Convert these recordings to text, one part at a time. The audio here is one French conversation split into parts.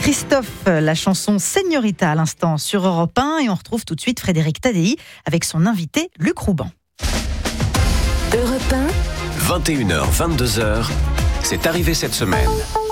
Christophe, la chanson Señorita à l'instant sur Europe 1 et on retrouve tout de suite Frédéric Tadei avec son invité Luc Rouban. Europe 1. 21h, 22h, c'est arrivé cette semaine.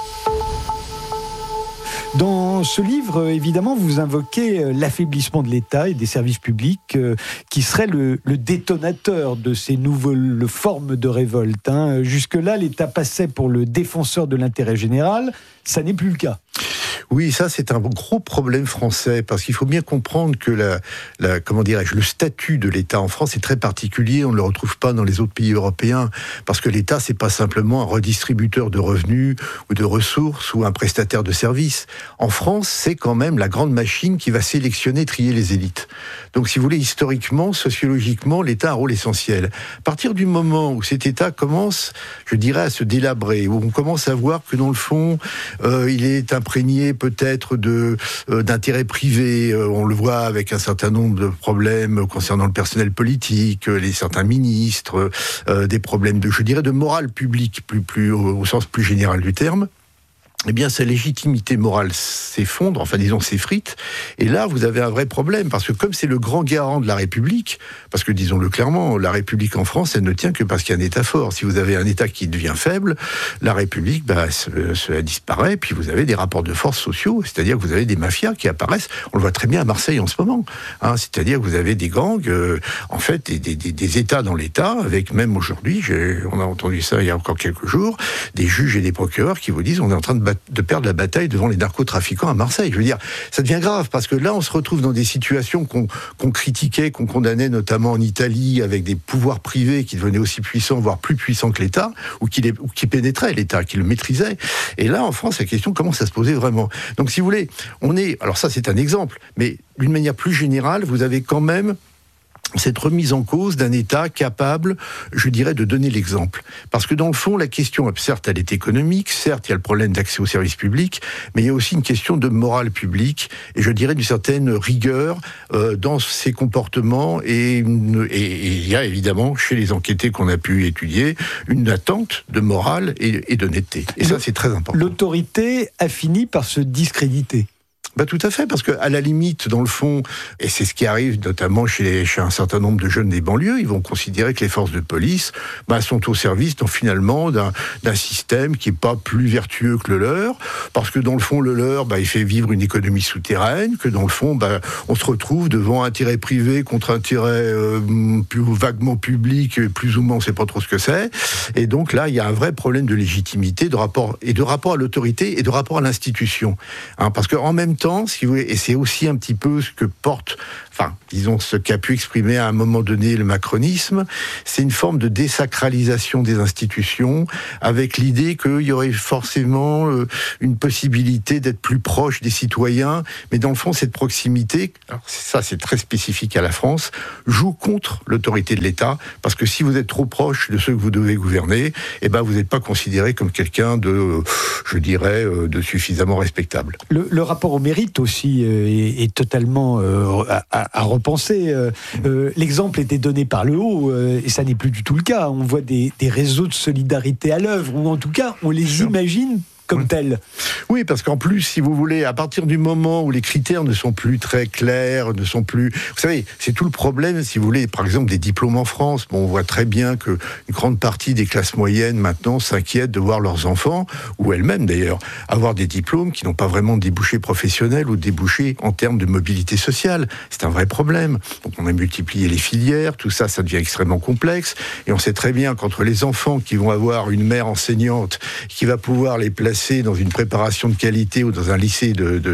Dans ce livre, évidemment, vous invoquez l'affaiblissement de l'État et des services publics qui serait le détonateur de ces nouvelles formes de révolte. Jusque-là, l'État passait pour le défenseur de l'intérêt général. Ça n'est plus le cas. Oui, ça c'est un gros problème français, parce qu'il faut bien comprendre que le statut de l'État en France est très particulier, on ne le retrouve pas dans les autres pays européens, parce que l'État c'est pas simplement un redistributeur de revenus ou de ressources ou un prestataire de services. En France, c'est quand même la grande machine qui va sélectionner, trier les élites. Donc si vous voulez, historiquement, sociologiquement, l'État a un rôle essentiel. À partir du moment où cet État commence, je dirais, à se délabrer, où on commence à voir que dans le fond, il est imprégné peut-être d'intérêts privés. On le voit avec un certain nombre de problèmes concernant le personnel politique, certains ministres, des problèmes de morale publique, plus au sens plus général du terme. Eh bien, sa légitimité morale s'effondre, s'effrite. Et là, vous avez un vrai problème, parce que comme c'est le grand garant de la République, parce que, disons-le clairement, la République en France, elle ne tient que parce qu'il y a un État fort. Si vous avez un État qui devient faible, la République, elle disparaît, puis vous avez des rapports de force sociaux, c'est-à-dire que vous avez des mafias qui apparaissent. On le voit très bien à Marseille en ce moment. C'est-à-dire que vous avez des gangs, des États dans l'État, avec même aujourd'hui, on a entendu ça il y a encore quelques jours, des juges et des procureurs qui vous disent on est en train de perdre la bataille devant les narcotrafiquants à Marseille. Je veux dire, ça devient grave, parce que là, on se retrouve dans des situations qu'on critiquait, qu'on condamnait, notamment en Italie, avec des pouvoirs privés qui devenaient aussi puissants, voire plus puissants que l'État, ou qui pénétraient l'État, qui le maîtrisaient. Et là, en France, la question commence à se poser vraiment. Donc, si vous voulez, alors ça, c'est un exemple, mais d'une manière plus générale, vous avez quand même cette remise en cause d'un État capable, je dirais, de donner l'exemple. Parce que dans le fond, la question, certes, elle est économique, certes, il y a le problème d'accès aux services publics, mais il y a aussi une question de morale publique, et je dirais d'une certaine rigueur dans ses comportements, et il y a évidemment, chez les enquêtés qu'on a pu étudier, une attente de morale et d'honnêteté. Et ça, c'est très important. L'autorité a fini par se discréditer. Tout à fait, parce que à la limite, dans le fond, et c'est ce qui arrive notamment chez un certain nombre de jeunes des banlieues, ils vont considérer que les forces de police sont au service finalement d'un système qui est pas plus vertueux que le leur, parce que dans le fond, le leur, il fait vivre une économie souterraine, que dans le fond, on se retrouve devant intérêt privé contre intérêt plus vaguement public, plus ou moins, on sait pas trop ce que c'est, et donc là, il y a un vrai problème de légitimité, de rapport à l'autorité et de rapport à l'institution, parce que en même temps, si vous voulez, et c'est aussi un petit peu ce que porte, ce qu'a pu exprimer à un moment donné le macronisme, c'est une forme de désacralisation des institutions, avec l'idée qu'il y aurait forcément une possibilité d'être plus proche des citoyens, mais dans le fond, cette proximité, alors ça c'est très spécifique à la France, joue contre l'autorité de l'État, parce que si vous êtes trop proche de ceux que vous devez gouverner, vous n'êtes pas considéré comme quelqu'un de suffisamment respectable. Le rapport au mérite aussi est totalement à repenser. L'exemple était donné par le haut, et ça n'est plus du tout le cas. On voit des réseaux de solidarité à l'œuvre, ou en tout cas, on les imagine comme tel. Oui, parce qu'en plus, si vous voulez, à partir du moment où les critères ne sont plus très clairs, ne sont plus... Vous savez, c'est tout le problème, si vous voulez, par exemple, des diplômes en France. On voit très bien qu'une grande partie des classes moyennes, maintenant, s'inquiètent de voir leurs enfants, ou elles-mêmes d'ailleurs, avoir des diplômes qui n'ont pas vraiment de débouchés professionnels ou de débouchés en termes de mobilité sociale. C'est un vrai problème. Donc on a multiplié les filières, tout ça, ça devient extrêmement complexe, et on sait très bien qu'entre les enfants qui vont avoir une mère enseignante qui va pouvoir les placer dans une préparation de qualité ou dans un lycée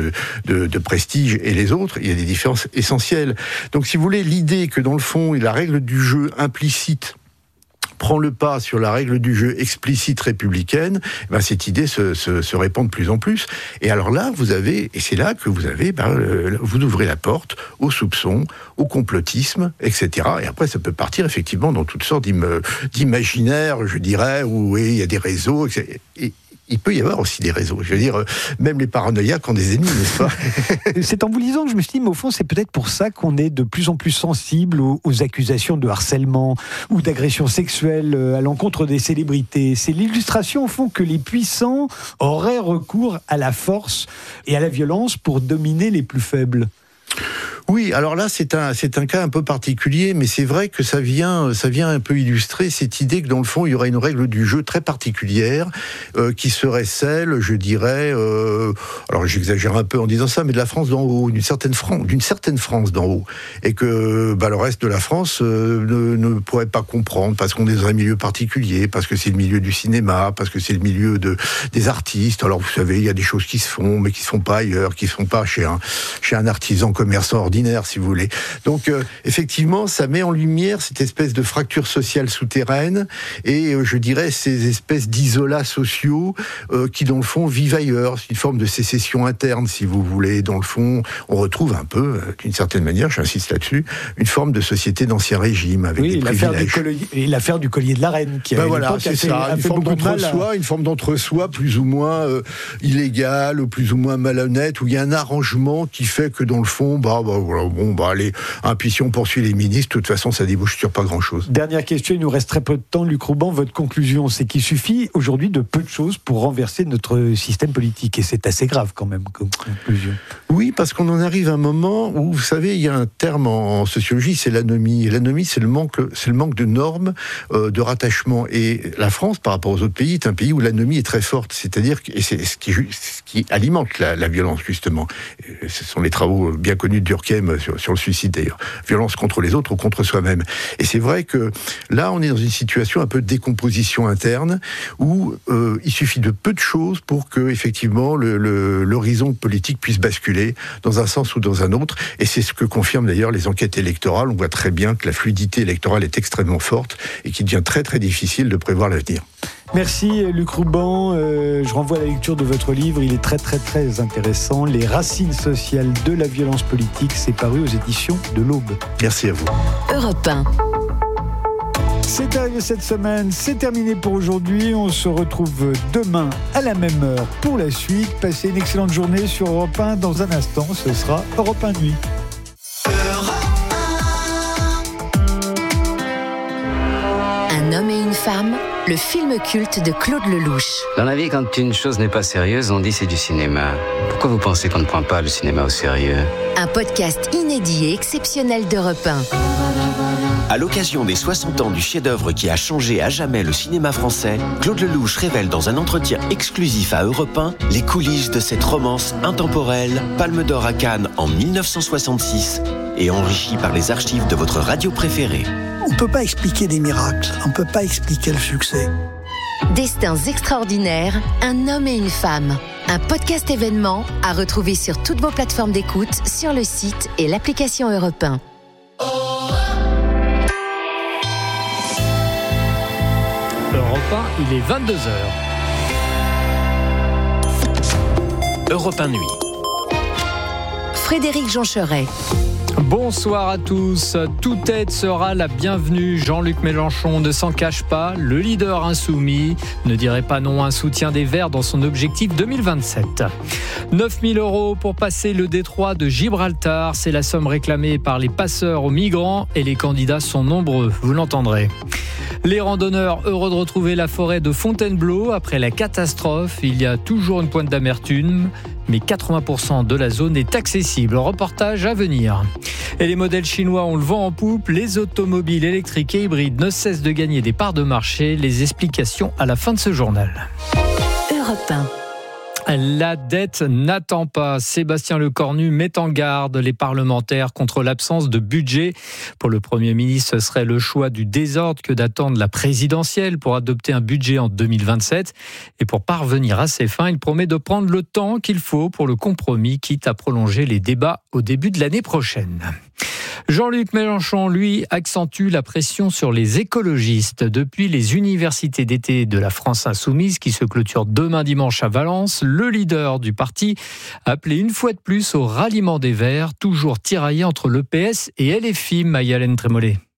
de prestige et les autres, il y a des différences essentielles. Donc si vous voulez, l'idée que dans le fond, la règle du jeu implicite prend le pas sur la règle du jeu explicite républicaine, cette idée se répand de plus en plus. Et alors là, c'est là que vous ouvrez la porte aux soupçons, au complotisme, etc. Et après, ça peut partir effectivement dans toutes sortes d'imaginaires, je dirais, où il y a des réseaux, etc. Et il peut y avoir aussi des réseaux. Je veux dire, même les paranoïaques ont des ennemis, n'est-ce pas ? C'est en vous lisant que je me suis dit, mais au fond, c'est peut-être pour ça qu'on est de plus en plus sensible aux accusations de harcèlement ou d'agression sexuelle à l'encontre des célébrités. C'est l'illustration, au fond, que les puissants auraient recours à la force et à la violence pour dominer les plus faibles. Oui, alors là, c'est un cas un peu particulier, mais c'est vrai que ça vient un peu illustrer cette idée que dans le fond, il y aurait une règle du jeu très particulière qui serait celle, je dirais, alors j'exagère un peu en disant ça, mais de la France d'en haut, d'une certaine France d'en haut, et que le reste de la France ne pourrait pas comprendre parce qu'on est dans un milieu particulier, parce que c'est le milieu du cinéma, parce que c'est le milieu des artistes. Alors vous savez, il y a des choses qui se font, mais qui se font pas ailleurs, qui se font pas chez un artisan commerçant ordinaire, si vous voulez. Donc, effectivement, ça met en lumière cette espèce de fracture sociale souterraine et, je dirais, ces espèces d'isolats sociaux qui, dans le fond, vivent ailleurs. C'est une forme de sécession interne, si vous voulez. Dans le fond, on retrouve un peu, d'une certaine manière, j'insiste là-dessus, une forme de société d'Ancien Régime avec des privilèges. L'affaire du collier de la reine, qui a une forme d'entre-soi plus ou moins illégale, ou plus ou moins malhonnête, où il y a un arrangement qui fait que, dans le fond, allez, puis si on poursuit les ministres, de toute façon, ça débouche sur pas grand-chose. Dernière question, il nous reste très peu de temps. Luc Rouban, votre conclusion, c'est qu'il suffit aujourd'hui de peu de choses pour renverser notre système politique. Et c'est assez grave quand même comme conclusion. Oui, parce qu'on en arrive à un moment où, vous savez, il y a un terme en sociologie, c'est l'anomie. Et l'anomie, c'est le manque de normes, de rattachement. Et la France, par rapport aux autres pays, est un pays où l'anomie est très forte. C'est-à-dire que c'est ce qui alimente la violence, justement. Et ce sont les travaux bien connus de Durkheim sur le suicide, d'ailleurs. Violence contre les autres ou contre soi-même. Et c'est vrai que là, on est dans une situation un peu de décomposition interne où il suffit de peu de choses pour que, effectivement, l'horizon politique puisse basculer dans un sens ou dans un autre. Et c'est ce que confirment d'ailleurs les enquêtes électorales. On voit très bien que la fluidité électorale est extrêmement forte et qu'il devient très très difficile de prévoir l'avenir. Merci Luc Rouban. Je renvoie à la lecture de votre livre. Il est très très très intéressant. Les racines sociales de la violence politique. C'est paru aux éditions de l'Aube. Merci à vous. Europe 1. C'est arrivé cette semaine, c'est terminé pour aujourd'hui. On se retrouve demain à la même heure pour la suite. Passez une excellente journée sur Europe 1. Dans un instant, ce sera Europe 1 Nuit. Un homme et une femme, le film culte de Claude Lelouch. Dans la vie, quand une chose n'est pas sérieuse, on dit c'est du cinéma. Pourquoi vous pensez qu'on ne prend pas le cinéma au sérieux ? Un podcast inédit et exceptionnel d'Europe 1. À l'occasion des 60 ans du chef-d'œuvre qui a changé à jamais le cinéma français, Claude Lelouch révèle dans un entretien exclusif à Europe 1 les coulisses de cette romance intemporelle, Palme d'Or à Cannes en 1966 et enrichie par les archives de votre radio préférée. On ne peut pas expliquer des miracles, on ne peut pas expliquer le succès. Destins extraordinaires, un homme et une femme. Un podcast événement à retrouver sur toutes vos plateformes d'écoute, sur le site et l'application Europe 1. Europe 1, il est 22h. Europe 1 Nuit. Frédéric Joncheret. Bonsoir à tous. Toute aide sera la bienvenue. Jean-Luc Mélenchon ne s'en cache pas. Le leader insoumis ne dirait pas non à un soutien des Verts dans son objectif 2027. 9 000 € pour passer le détroit de Gibraltar. C'est la somme réclamée par les passeurs aux migrants et les candidats sont nombreux. Vous l'entendrez. Les randonneurs heureux de retrouver la forêt de Fontainebleau après la catastrophe. Il y a toujours une pointe d'amertume, mais 80% de la zone est accessible. Reportage à venir. Et les modèles chinois ont le vent en poupe. Les automobiles électriques et hybrides ne cessent de gagner des parts de marché. Les explications à la fin de ce journal. Europe 1. La dette n'attend pas. Sébastien Lecornu met en garde les parlementaires contre l'absence de budget. Pour le Premier ministre, ce serait le choix du désordre que d'attendre la présidentielle pour adopter un budget en 2027. Et pour parvenir à ses fins, il promet de prendre le temps qu'il faut pour le compromis, quitte à prolonger les débats au début de l'année prochaine. Jean-Luc Mélenchon, lui, accentue la pression sur les écologistes. Depuis les universités d'été de la France Insoumise, qui se clôturent demain dimanche à Valence, le leader du parti a appelé une fois de plus au ralliement des Verts, toujours tiraillé entre le PS et LFI, Maïa-Hélène Trémollet.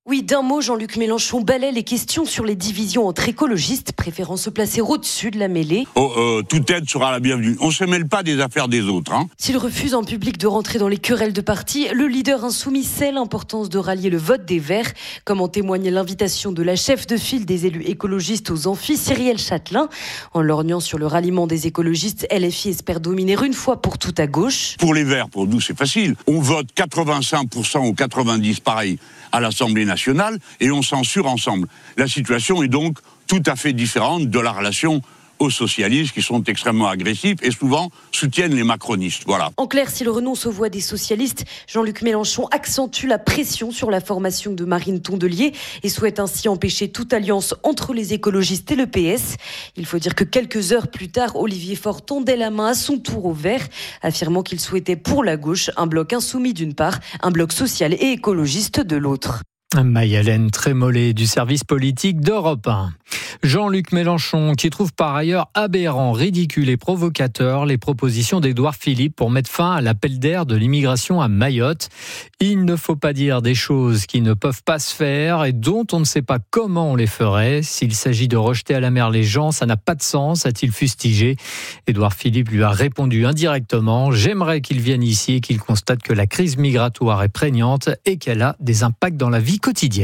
Oui, d'un mot, Jean-Luc Mélenchon balaie les questions sur les divisions entre écologistes, préférant se placer au-dessus de la mêlée. Toute aide sera la bienvenue. On ne se mêle pas des affaires des autres. S'il refuse en public de rentrer dans les querelles de parti, le leader insoumis sait l'importance de rallier le vote des Verts, comme en témoigne l'invitation de la chef de file des élus écologistes aux amphis, Cyrielle Châtelain. En lorgnant sur le ralliement des écologistes, LFI espère dominer une fois pour toutes à gauche. Pour les Verts, pour nous, c'est facile. On vote 85% ou 90% pareil à l'Assemblée nationale et on censure ensemble. La situation est donc tout à fait différente de la relation aux socialistes qui sont extrêmement agressifs et souvent soutiennent les macronistes. Voilà. En clair, s'il renonce aux voix des socialistes, Jean-Luc Mélenchon accentue la pression sur la formation de Marine Tondelier et souhaite ainsi empêcher toute alliance entre les écologistes et le PS. Il faut dire que quelques heures plus tard, Olivier Faure tendait la main à son tour aux Verts, affirmant qu'il souhaitait pour la gauche un bloc insoumis d'une part, un bloc social et écologiste de l'autre. Maï-Hélène Trémollet du service politique d'Europe 1. Jean-Luc Mélenchon qui trouve par ailleurs aberrant, ridicule et provocateur les propositions d'Édouard Philippe pour mettre fin à l'appel d'air de l'immigration à Mayotte. Il ne faut pas dire des choses qui ne peuvent pas se faire et dont on ne sait pas comment on les ferait. S'il s'agit de rejeter à la mer les gens, ça n'a pas de sens, a-t-il fustigé. Édouard Philippe lui a répondu indirectement « J'aimerais qu'il vienne ici et qu'il constate que la crise migratoire est prégnante et qu'elle a des impacts dans la vie quotidienne. »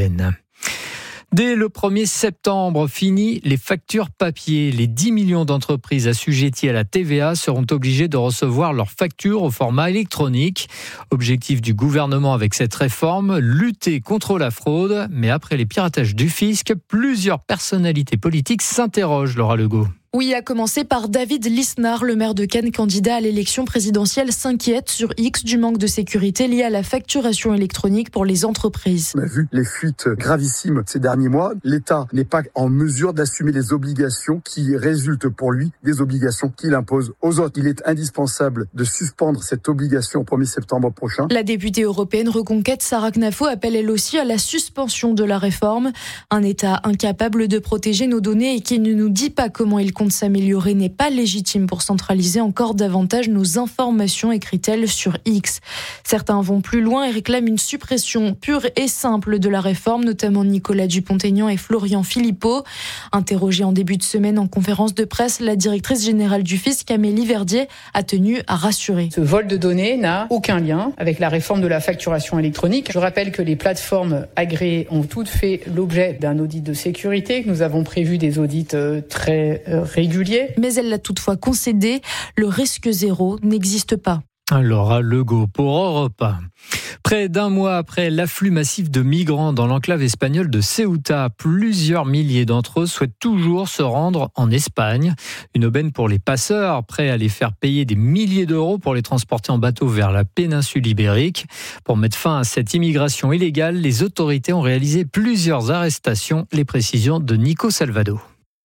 Dès le 1er septembre, fini les factures papier. Les 10 millions d'entreprises assujetties à la TVA seront obligées de recevoir leurs factures au format électronique. Objectif du gouvernement avec cette réforme, lutter contre la fraude. Mais après les piratages du fisc, plusieurs personnalités politiques s'interrogent, Laura Legault. Oui, à commencer par David Lisnard, le maire de Cannes, candidat à l'élection présidentielle, s'inquiète sur X du manque de sécurité lié à la facturation électronique pour les entreprises. On a vu les fuites gravissimes ces derniers mois. L'État n'est pas en mesure d'assumer les obligations qui résultent pour lui des obligations qu'il impose aux autres. Il est indispensable de suspendre cette obligation au 1er septembre prochain. La députée européenne Reconquête, Sarah Knafo, appelle elle aussi à la suspension de la réforme. Un État incapable de protéger nos données et qui ne nous dit pas comment il compte s'améliorer n'est pas légitime pour centraliser encore davantage nos informations, écrit-elle sur X. Certains vont plus loin et réclament une suppression pure et simple de la réforme, notamment Nicolas Dupont-Aignan et Florian Philippot. Interrogée en début de semaine en conférence de presse, la directrice générale du fisc, Amélie Verdier, a tenu à rassurer. Ce vol de données n'a aucun lien avec la réforme de la facturation électronique. Je rappelle que les plateformes agréées ont toutes fait l'objet d'un audit de sécurité, que nous avons prévu des audits très régulier. Mais elle l'a toutefois concédé, le risque zéro n'existe pas. Laura Legault pour Europe 1. Près d'un mois après l'afflux massif de migrants dans l'enclave espagnole de Ceuta, plusieurs milliers d'entre eux souhaitent toujours se rendre en Espagne. Une aubaine pour les passeurs, prêts à les faire payer des milliers d'euros pour les transporter en bateau vers la péninsule ibérique. Pour mettre fin à cette immigration illégale, les autorités ont réalisé plusieurs arrestations. Les précisions de Nico Salvado.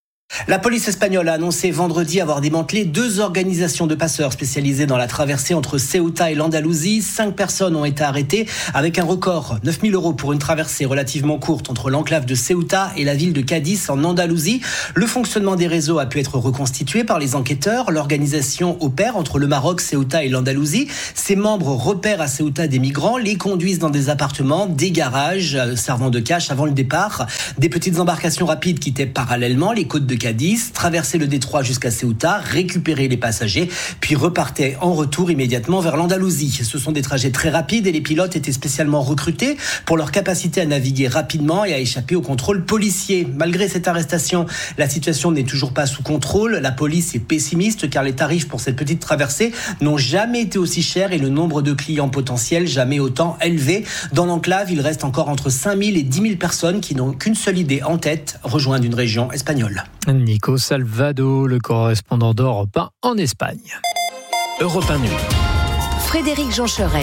La police espagnole a annoncé vendredi avoir démantelé 2 organisations de passeurs spécialisées dans la traversée entre Ceuta et l'Andalousie. 5 personnes ont été arrêtées avec un record, 9 000 € pour une traversée relativement courte entre l'enclave de Ceuta et la ville de Cadiz en Andalousie. Le fonctionnement des réseaux a pu être reconstitué par les enquêteurs. L'organisation opère entre le Maroc, Ceuta et l'Andalousie. Ses membres repèrent à Ceuta des migrants, les conduisent dans des appartements, des garages servant de cache avant le départ. Des petites embarcations rapides quittaient parallèlement les côtes de Cadiz, traversaient le détroit jusqu'à Ceuta, récupéraient les passagers, puis repartaient en retour immédiatement vers l'Andalousie. Ce sont des trajets très rapides et les pilotes étaient spécialement recrutés pour leur capacité à naviguer rapidement et à échapper au contrôle policier. Malgré cette arrestation, la situation n'est toujours pas sous contrôle. La police est pessimiste car les tarifs pour cette petite traversée n'ont jamais été aussi chers et le nombre de clients potentiels jamais autant élevé. Dans l'enclave, il reste encore entre 5 000 et 10 000 personnes qui n'ont qu'une seule idée en tête, rejoindre une région espagnole. Nico Salvado, le correspondant d'Europe 1 en Espagne. Europe 1 Nuit. Frédéric Jean-Cheret.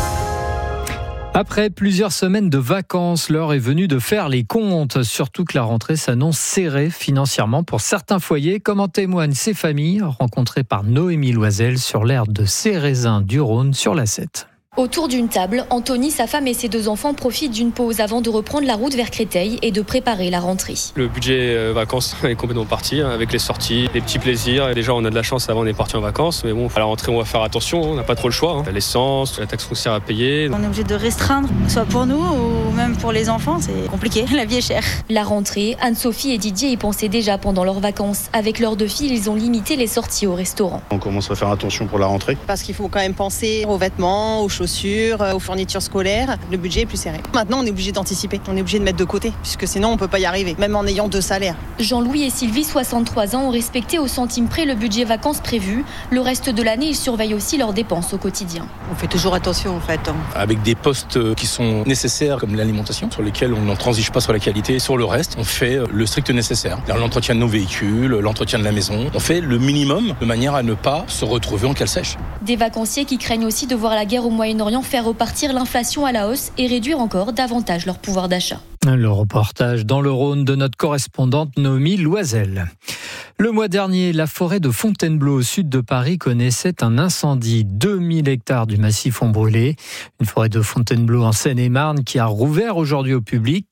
Après plusieurs semaines de vacances, l'heure est venue de faire les comptes. Surtout que la rentrée s'annonce serrée financièrement pour certains foyers, comme en témoignent ces familles rencontrées par Noémie Loisel sur l'aire de Cérézin du Rhône sur la 7. Autour d'une table, Anthony, sa femme et ses 2 enfants profitent d'une pause avant de reprendre la route vers Créteil et de préparer la rentrée. Le budget vacances est complètement parti, avec les sorties, les petits plaisirs. Déjà, on a de la chance, avant on est parti en vacances, mais bon, à la rentrée, on va faire attention, on n'a pas trop le choix. L'essence, la taxe foncière à payer. On est obligé de restreindre, soit pour nous ou même pour les enfants, c'est compliqué, la vie est chère. La rentrée, Anne-Sophie et Didier y pensaient déjà pendant leurs vacances. Avec leurs 2 filles, ils ont limité les sorties au restaurant. On commence à faire attention pour la rentrée. Parce qu'il faut quand même penser aux vêtements, aux chaussures, aux fournitures scolaires. Le budget est plus serré. Maintenant, on est obligé d'anticiper. On est obligé de mettre de côté, puisque sinon, on ne peut pas y arriver, même en ayant 2 salaires. Jean-Louis et Sylvie, 63 ans, ont respecté au centime près le budget vacances prévu. Le reste de l'année, ils surveillent aussi leurs dépenses au quotidien. On fait toujours attention, en fait. Avec des postes qui sont nécessaires, comme l'alimentation, sur lesquels on n'en transige pas sur la qualité. Sur le reste, on fait le strict nécessaire. L'entretien de nos véhicules, l'entretien de la maison. On fait le minimum de manière à ne pas se retrouver en cale sèche. Des vacanciers qui craignent aussi de voir la guerre au Moyen-Orient faire repartir l'inflation à la hausse et réduire encore davantage leur pouvoir d'achat. Le reportage dans le Rhône de notre correspondante Noémie Loisel. Le mois dernier, la forêt de Fontainebleau au sud de Paris connaissait un incendie. 2000 hectares du massif ont brûlé. Une forêt de Fontainebleau en Seine-et-Marne qui a rouvert aujourd'hui au public.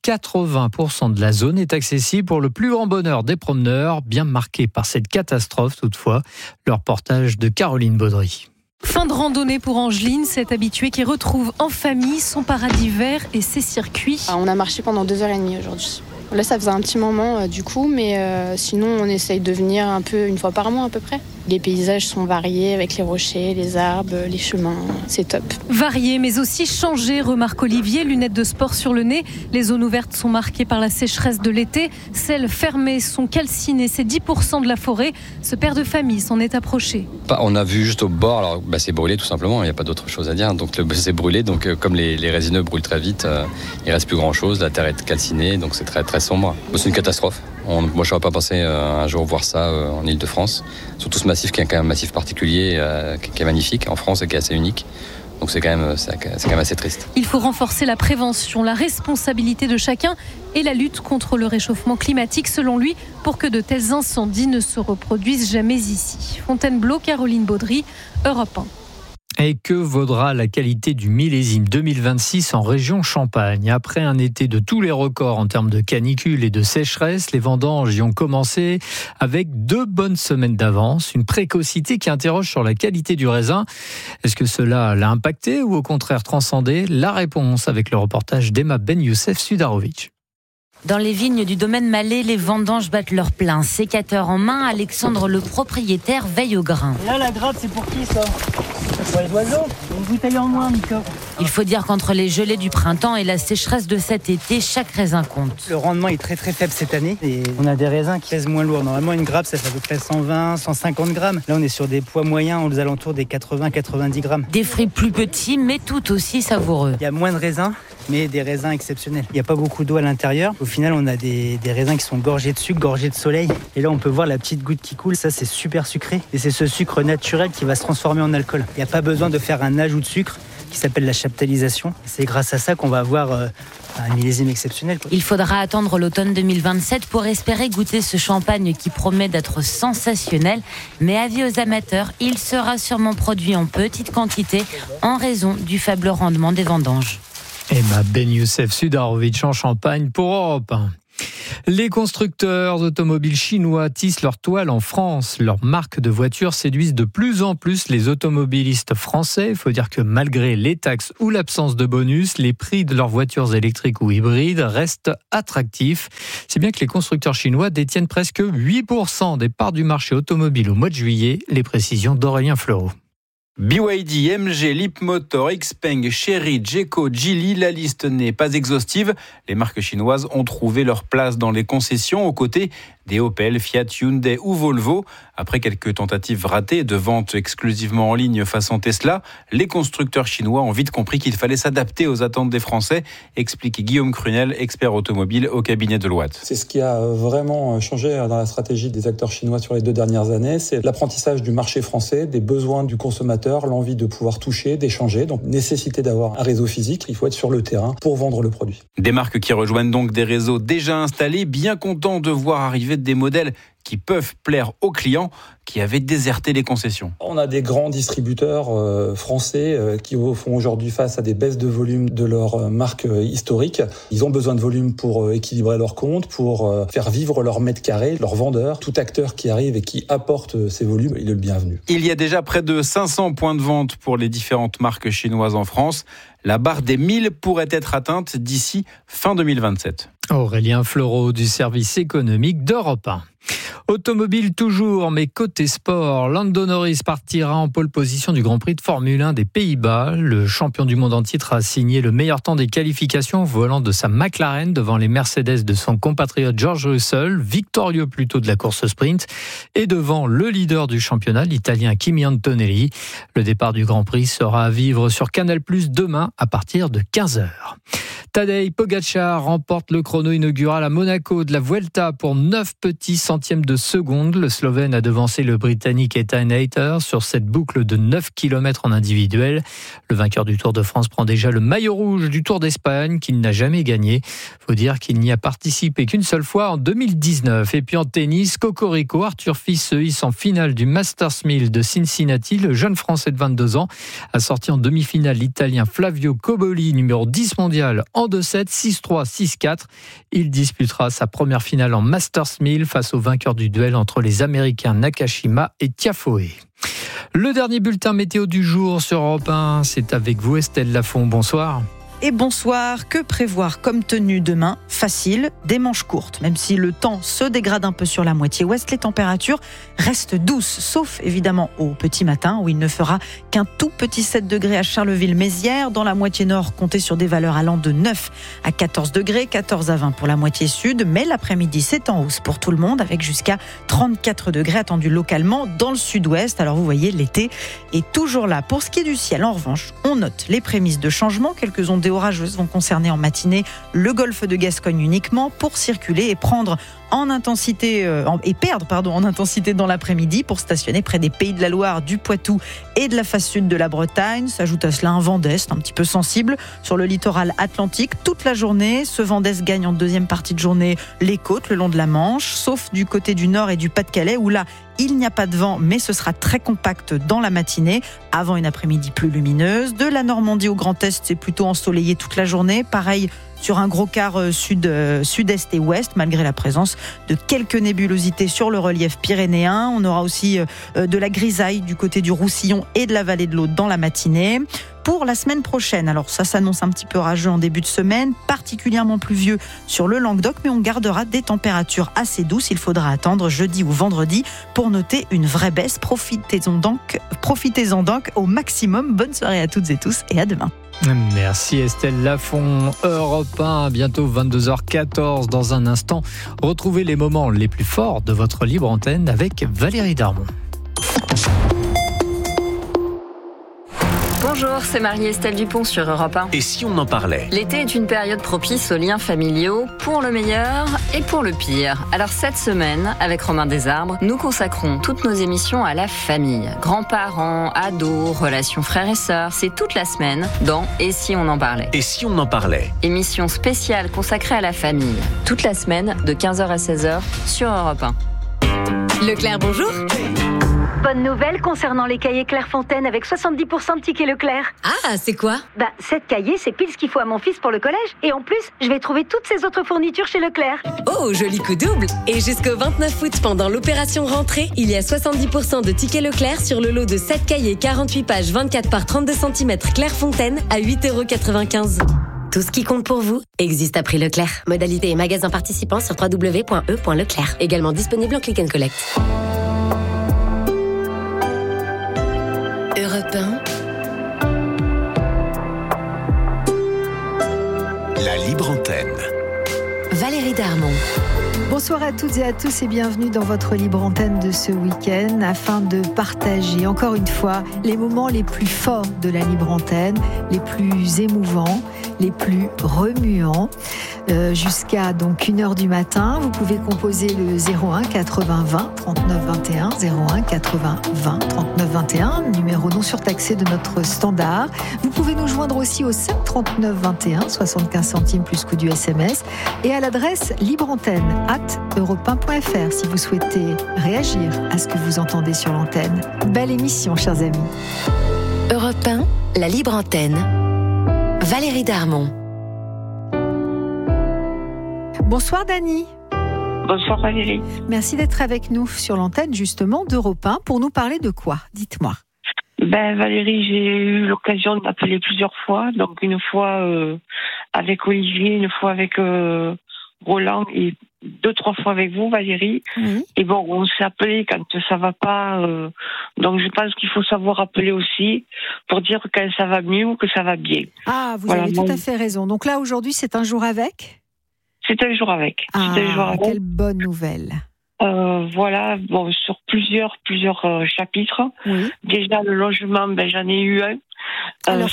80% de la zone est accessible pour le plus grand bonheur des promeneurs, bien marqué par cette catastrophe toutefois. Le reportage de Caroline Baudry. Fin de randonnée pour Angeline, cette habituée qui retrouve en famille son paradis vert et ses circuits. On a marché pendant 2h30 aujourd'hui. Là, ça faisait un petit moment du coup, mais sinon, on essaye de venir un peu 1 fois par mois à peu près. Les paysages sont variés avec les rochers, les arbres, les chemins, c'est top. Variés mais aussi changés, remarque Olivier, lunettes de sport sur le nez. Les zones ouvertes sont marquées par la sécheresse de l'été. Celles fermées sont calcinées, c'est 10% de la forêt. Ce père de famille s'en est approché. On a vu juste au bord, alors c'est brûlé tout simplement, il n'y a pas d'autre chose à dire. Donc c'est brûlé, donc comme les résineux brûlent très vite, il ne reste plus grand chose, la terre est calcinée, donc c'est très très sombre. C'est une catastrophe. Moi je n'aurais pas pensé un jour voir ça en Ile-de-France, surtout ce massif qui est quand même un massif particulier, qui est magnifique en France et qui est assez unique. Donc c'est quand même assez triste. Il faut renforcer la prévention, la responsabilité de chacun et la lutte contre le réchauffement climatique, selon lui, pour que de tels incendies ne se reproduisent jamais ici. Fontainebleau, Caroline Baudry, Europe 1. Et que vaudra la qualité du millésime 2026 en région Champagne ? Après un été de tous les records en termes de canicule et de sécheresse, les vendanges y ont commencé avec 2 bonnes semaines d'avance. Une précocité qui interroge sur la qualité du raisin. Est-ce que cela l'a impacté ou au contraire transcendé ? La réponse avec le reportage d'Emma Ben Youssef Sudarovic. Dans les vignes du domaine Malais, les vendanges battent leur plein. Sécateur en main, Alexandre le propriétaire veille au grain. Et là, la grappe, c'est pour qui ça ? Pour les oiseaux ? Une bouteille en moins, Nico. Il faut dire qu'entre les gelées du printemps et la sécheresse de cet été, chaque raisin compte. Le rendement est très très faible cette année et on a des raisins qui pèsent moins lourd. Normalement, une grappe, ça fait à peu près 120, 150 grammes. Là, on est sur des poids moyens aux alentours des 80-90 grammes. Des fruits plus petits, mais tout aussi savoureux. Il y a moins de raisins, mais des raisins exceptionnels. Il n'y a pas beaucoup d'eau à l'intérieur. Au final, on a des raisins qui sont gorgés de sucre, gorgés de soleil. Et là, on peut voir la petite goutte qui coule. Ça, c'est super sucré. Et c'est ce sucre naturel qui va se transformer en alcool. Il n'y a pas besoin de faire un ajout de sucre qui s'appelle la chaptalisation. C'est grâce à ça qu'on va avoir un millésime exceptionnel. Il faudra attendre l'automne 2027 pour espérer goûter ce champagne qui promet d'être sensationnel. Mais avis aux amateurs, il sera sûrement produit en petite quantité en raison du faible rendement des vendanges. Emma Ben Youssef Sudarovic en Champagne pour Europe 1. Les constructeurs automobiles chinois tissent leur toile en France. Leurs marques de voitures séduisent de plus en plus les automobilistes français. Il faut dire que malgré les taxes ou l'absence de bonus, les prix de leurs voitures électriques ou hybrides restent attractifs. C'est bien que les constructeurs chinois détiennent presque 8% des parts du marché automobile au mois de juillet. Les précisions d'Aurélien Fleureau. BYD, MG, Leapmotor, Xpeng, Chery, Jeco, Geely, la liste n'est pas exhaustive. Les marques chinoises ont trouvé leur place dans les concessions aux côtés des Opel, Fiat, Hyundai ou Volvo. Après quelques tentatives ratées de vente exclusivement en ligne façon Tesla, les constructeurs chinois ont vite compris qu'il fallait s'adapter aux attentes des Français, explique Guillaume Crunel, expert automobile au cabinet Deloitte. C'est ce qui a vraiment changé dans la stratégie des acteurs chinois sur les 2 dernières années. C'est l'apprentissage du marché français, des besoins du consommateur, l'envie de pouvoir toucher, d'échanger. Donc, nécessité d'avoir un réseau physique. Il faut être sur le terrain pour vendre le produit. Des marques qui rejoignent donc des réseaux déjà installés, bien contents de voir arriver des modèles qui peuvent plaire aux clients qui avaient déserté les concessions. On a des grands distributeurs français qui font aujourd'hui face à des baisses de volume de leurs marques historiques. Ils ont besoin de volume pour équilibrer leurs comptes, pour faire vivre leurs mètres carrés, leurs vendeurs. Tout acteur qui arrive et qui apporte ces volumes, il est le bienvenu. Il y a déjà près de 500 points de vente pour les différentes marques chinoises en France. La barre des 1000 pourrait être atteinte d'ici fin 2027. Aurélien Fleureau du service économique d'Europe 1. Automobile toujours, mais côté sport, Lando Norris partira en pole position du Grand Prix de Formule 1 des Pays-Bas. Le champion du monde en titre a signé le meilleur temps des qualifications au volant de sa McLaren devant les Mercedes de son compatriote George Russell, victorieux plutôt de la course sprint, et devant le leader du championnat, l'Italien Kimi Antonelli. Le départ du Grand Prix sera à vivre sur Canal+ demain à partir de 15h. Tadej Pogačar remporte le chrono inaugural à Monaco de la Vuelta pour 9 petits centièmes de seconde. Le Slovène a devancé le Britannique Ethan Hayter sur cette boucle de 9 km en individuel. Le vainqueur du Tour de France prend déjà le maillot rouge du Tour d'Espagne qu'il n'a jamais gagné. Faut dire qu'il n'y a participé qu'une seule fois en 2019. Et puis en tennis, Cocorico, Arthur Fils se hisse en finale du Masters 1000 de Cincinnati. Le jeune Français de 22 ans a sorti en demi-finale l'Italien Flavio Cobolli, numéro 10 mondial, en 2-7, 6-3, 6-4. Il disputera sa première finale en Masters 1000 face au vainqueur du duel entre les Américains Nakashima et Tiafoe. Le dernier bulletin météo du jour sur Europe 1, c'est avec vous Estelle Lafont. Bonsoir. Et bonsoir, que prévoir comme tenue demain ? Facile, des manches courtes. Même si le temps se dégrade un peu sur la moitié ouest, les températures restent douces, sauf évidemment au petit matin où il ne fera qu'un tout petit 7 degrés à Charleville-Mézières. Dans la moitié nord, comptez sur des valeurs allant de 9 à 14 degrés, 14 à 20 pour la moitié sud. Mais l'après-midi, c'est en hausse pour tout le monde avec jusqu'à 34 degrés attendus localement dans le sud-ouest. Alors vous voyez, l'été est toujours là. Pour ce qui est du ciel, en revanche, on note les prémices de changement. Quelques ondes orageuses vont concerner en matinée le golfe de Gascogne uniquement pour circuler et perdre en intensité dans l'après-midi pour stationner près des Pays de la Loire, du Poitou et de la face sud de la Bretagne. S'ajoute à cela un vent d'est un petit peu sensible sur le littoral atlantique toute la journée. Ce vent d'est gagne en deuxième partie de journée les côtes le long de la Manche, sauf du côté du nord et du Pas-de-Calais où là, il n'y a pas de vent, mais ce sera très compact dans la matinée, avant une après-midi plus lumineuse. De la Normandie au Grand Est, c'est plutôt ensoleillé toute la journée. Pareil sur un gros quart sud-est et ouest, malgré la présence de quelques nébulosités sur le relief pyrénéen. On aura aussi de la grisaille du côté du Roussillon et de la vallée de l'Aude dans la matinée. Pour la semaine prochaine, alors ça s'annonce un petit peu orageux en début de semaine, particulièrement pluvieux sur le Languedoc, mais on gardera des températures assez douces. Il faudra attendre jeudi ou vendredi pour noter une vraie baisse. Profitez-en donc au maximum. Bonne soirée à toutes et tous et à demain. Merci Estelle Lafont. Europe 1, bientôt 22h14. Dans un instant, retrouvez les moments les plus forts de votre libre antenne avec Valérie Darmon. Bonjour, c'est Marie-Estelle Dupont sur Europe 1. Et si on en parlait ? L'été est une période propice aux liens familiaux, pour le meilleur et pour le pire. Alors cette semaine, avec Romain Desarbres, nous consacrons toutes nos émissions à la famille. Grands-parents, ados, relations frères et sœurs, c'est toute la semaine dans Et si on en parlait ? Et si on en parlait ? Émission spéciale consacrée à la famille. Toute la semaine, de 15h à 16h, sur Europe 1. Leclerc, bonjour. Bonne nouvelle concernant les cahiers Clairefontaine avec 70% de tickets Leclerc. Ah, c'est quoi ? 7 cahiers, c'est pile ce qu'il faut à mon fils pour le collège. Et en plus, je vais trouver toutes ces autres fournitures chez Leclerc. Oh, joli coup double. Et jusqu'au 29 août, pendant l'opération rentrée, il y a 70% de tickets Leclerc sur le lot de 7 cahiers 48 pages 24 par 32 cm Clairefontaine à 8,95 €. Tout ce qui compte pour vous existe à prix Leclerc. Modalité et magasin participants sur www.e.leclerc. Également disponible en click and collect. Europe 1. La libre antenne. Valérie Darmon. Bonsoir à toutes et à tous et bienvenue dans votre libre antenne de ce week-end afin de partager encore une fois les moments les plus forts de la libre antenne, les plus émouvants, les plus remuants. jusqu'à donc 1h du matin. Vous pouvez composer le 01 80 20 39 21, 01 80 20 39 21, numéro non surtaxé de notre standard. Vous pouvez nous joindre aussi au 7 39 21, 75 centimes plus coût du SMS, et à l'adresse libreantenne@europe1.fr si vous souhaitez réagir à ce que vous entendez sur l'antenne. Belle émission, chers amis. Europe 1, la libre antenne. Valérie Darmon. Bonsoir Dany. Bonsoir Valérie. Merci d'être avec nous sur l'antenne justement d'Europe 1 pour nous parler de quoi ? Dites-moi. Valérie, j'ai eu l'occasion d'appeler plusieurs fois, donc une fois avec Olivier, une fois avec Roland et 2-3 fois avec vous Valérie. Oui. Et bon, on s'est appelé quand ça va pas, donc je pense qu'il faut savoir appeler aussi pour dire quand ça va mieux ou que ça va bien. Ah, vous avez tout à fait raison. Donc là aujourd'hui c'est un jour avec ? C'est un jour avec. Ah, quelle bonne nouvelle. Voilà, bon, sur plusieurs chapitres. Oui. Déjà, le logement, j'en ai eu un. Alors,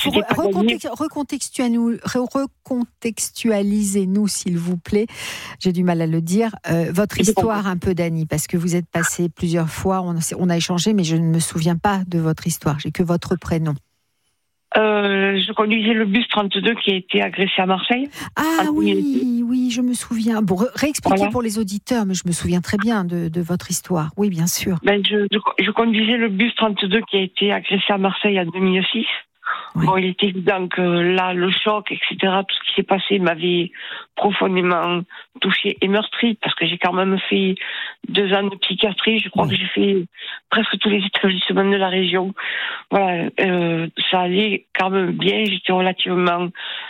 recontextualisez-nous, s'il vous plaît. J'ai du mal à le dire. Votre histoire un peu, Dany, parce que vous êtes passé plusieurs fois. On a échangé, mais je ne me souviens pas de votre histoire. J'ai que votre prénom. Je conduisais le bus 32 qui a été agressé à Marseille. Ah oui, je me souviens. Bon, réexpliquez pour les auditeurs, mais je me souviens très bien de votre histoire. Oui, bien sûr. Je conduisais le bus 32 qui a été agressé à Marseille en 2006. Oui. Bon, il était évident que là, le choc, etc., tout ce qui s'est passé m'avait profondément touché et meurtri, parce que j'ai quand même fait 2 ans de psychiatrie. Je crois que j'ai fait presque tous les établissements de la région. Voilà, ça allait quand même bien. Je suis relativement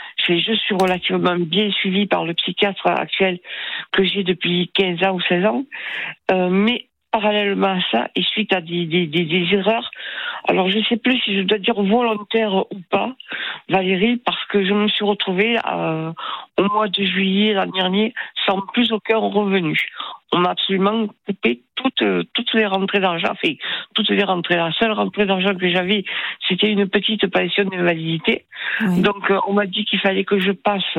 bien suivie par le psychiatre actuel que j'ai depuis 15 ans ou 16 ans. Mais parallèlement à ça, et suite à des erreurs, alors je ne sais plus si je dois dire volontaire ou pas, Valérie, parce que je me suis retrouvée au mois de juillet l'an dernier sans plus aucun revenu. On m'a absolument coupé toutes les rentrées d'argent. Enfin, toutes les rentrées. La seule rentrée d'argent que j'avais, c'était une petite pension d'invalidité. Oui. Donc, on m'a dit qu'il fallait que je passe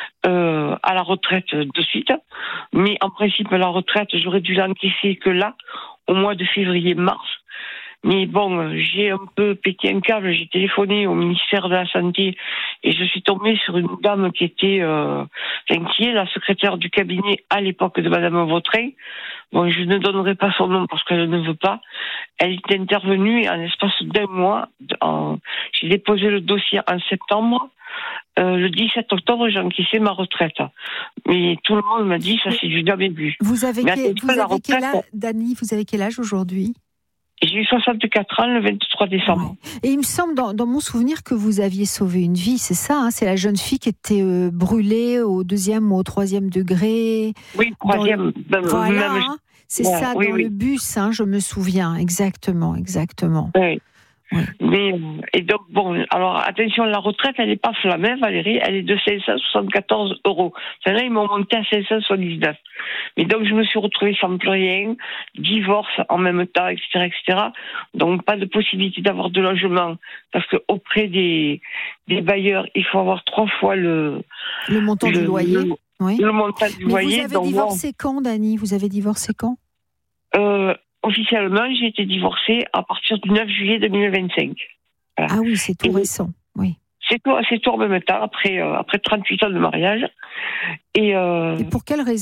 à la retraite de suite. Mais en principe, la retraite, j'aurais dû l'encaisser que là, au mois de février-mars. Mais bon, j'ai un peu pété un câble, j'ai téléphoné au ministère de la Santé et je suis tombée sur une dame qui était, qui est la secrétaire du cabinet à l'époque de Madame Vautrin. Bon, je ne donnerai pas son nom parce qu'elle ne veut pas. Elle est intervenue et en l'espace d'1 mois, j'ai déposé le dossier en septembre. Le 17 octobre, j'ai encaissé ma retraite. Mais tout le monde m'a dit, ça c'est du jamais vu. Vous avez quel âge, Dany, vous avez quel âge aujourd'hui ? J'ai eu 64 ans le 23 décembre. Ouais. Et il me semble, dans mon souvenir, que vous aviez sauvé une vie, c'est ça, hein ? C'est la jeune fille qui était brûlée au 2e ou au 3e degré. Oui, 3e. Voilà, hein, c'est ça, dans le bus, hein, je me souviens, exactement. Oui. Ouais. Mais, et donc, bon, alors attention, la retraite, elle n'est pas flammée, Valérie, elle est de 574 €. Celle-là, ils m'ont monté à 579. Mais donc, je me suis retrouvée sans plus rien, divorce en même temps, etc., etc. Donc, pas de possibilité d'avoir de logement, parce que auprès des bailleurs, il faut avoir 3 fois le montant du loyer. Oui. Le montant du loyer. Vous avez divorcé quand, Dany ? Vous avez divorcé quand ? Officiellement, j'ai été divorcée à partir du 9 juillet 2025. Voilà. Ah oui, c'est tout récent, oui. C'est tout en même temps, après 38 ans de mariage. Et pour quelle raison ?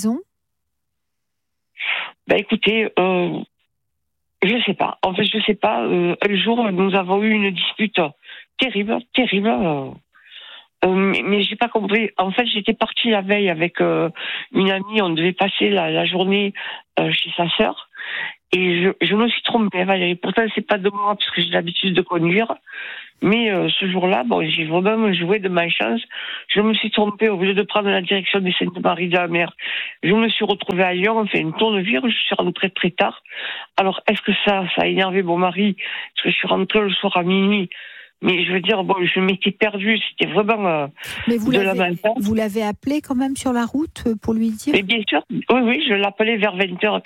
Écoutez, je sais pas. En fait, je sais pas. Un jour, nous avons eu une dispute terrible. Mais j'ai pas compris. En fait, j'étais partie la veille avec une amie. On devait passer la journée chez sa sœur. Et je me suis trompée, Valérie. Pourtant, c'est pas de moi, parce que j'ai l'habitude de conduire. Mais ce jour-là, j'ai vraiment joué de ma chance. Je me suis trompée. Au lieu de prendre la direction des Saintes-Maries de la Mer, je me suis retrouvée à Lyon. On fait une tourne-vire. Je suis rentrée très tard. Alors, est-ce que ça a énervé mon mari ? Parce que je suis rentrée le soir à minuit. Mais je veux dire, je m'étais perdue. C'était vraiment mais vous l'avez appelé quand même sur la route pour lui dire ? Mais bien sûr. Oui, je l'appelais vers 20h.